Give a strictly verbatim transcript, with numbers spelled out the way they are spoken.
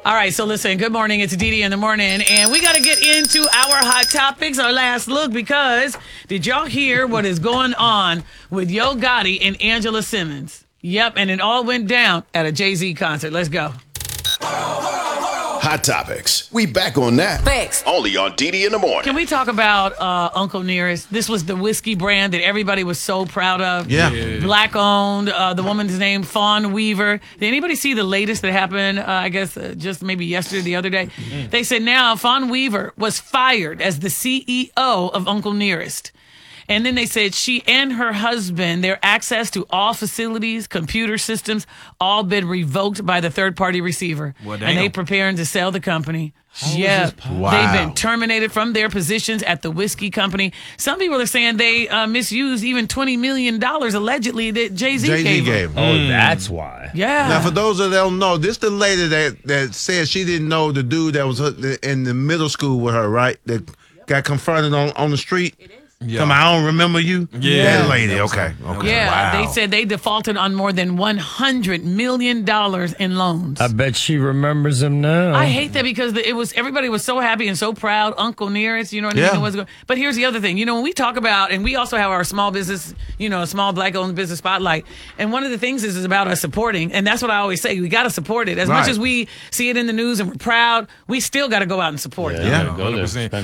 All right, so listen, good morning. It's Dee Dee in the morning, and we got to get into our hot topics, our last look, because did y'all hear what is going on with Yo Gotti and Angela Simmons? Yep, and it all went down at a Jay-Z concert. Let's go. Hot Topics. We back on that. Thanks. Only on Dee Dee in the morning. Can we talk about uh, Uncle Nearest? This was the whiskey brand that everybody was so proud of. Yeah. yeah. Black owned. Uh, the woman's name, Fawn Weaver. Did anybody see the latest that happened, uh, I guess, uh, just maybe yesterday, the other day? Mm. They said now Fawn Weaver was fired as the C E O of Uncle Nearest. And then they said she and her husband, their access to all facilities, computer systems, all been revoked by the third-party receiver. Well, and they preparing to sell the company. How yeah, wow. They've been terminated from their positions at the whiskey company. Some people are saying they uh, misused even twenty million dollars allegedly that Jay-Z, Jay-Z gave, gave them. him. Oh, Mm. that's why. Yeah. Now, for those that don't know, this the lady that, that said she didn't know the dude that was in the middle school with her, right? That got confronted on, on the street. It is. Yeah. Come on, I don't remember you. Yeah, that lady. Okay, okay. Yeah, wow. they said they defaulted on more than one hundred million dollars in loans. I bet she remembers him now. I hate that because the, it was everybody was so happy and so proud. Uncle Nearest, you know what I Yeah. mean? It was good. But here's the other thing. You know, when we talk about, and we also have our small business, you know, small black-owned business spotlight. And one of the things is, is about us supporting. And that's what I always say. We got to support it. As Right. much as we see it in the news and we're proud, we still got to go out and support it. Yeah, go there.